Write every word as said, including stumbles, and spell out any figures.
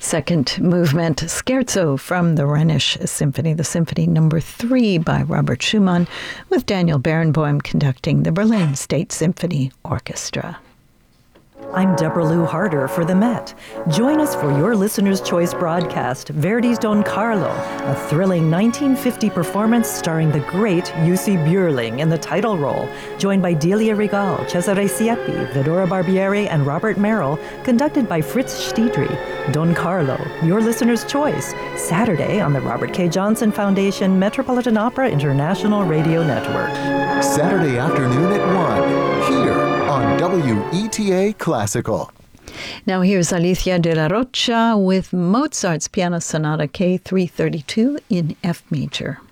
Second movement, Scherzo from the Rhenish Symphony, the Symphony Number Three by Robert Schumann, with Daniel Barenboim conducting the Berlin State Symphony Orchestra. I'm Deborah Lou Harder for the Met. Join us for your Listener's Choice broadcast, Verdi's Don Carlo, a thrilling nineteen fifty performance starring the great Jussi Björling in the title role, joined by Delia Regal, Cesare Siepi, Vidora Barbieri, and Robert Merrill, conducted by Fritz Stiedry. Don Carlo, your Listener's Choice, Saturday on the Robert K. Johnson Foundation Metropolitan Opera International Radio Network. Saturday afternoon at one, here on W E T A Classical. Now here's Alicia de la Rocha with Mozart's Piano Sonata K three thirty-two in F major.